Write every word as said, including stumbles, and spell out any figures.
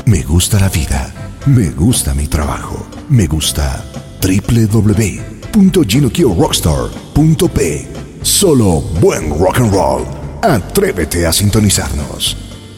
Me gusta la vida. Me gusta mi trabajo. Me gusta doble u doble u doble u punto ginokio rockstar punto p. Solo buen rock and roll. Atrévete a sintonizarnos.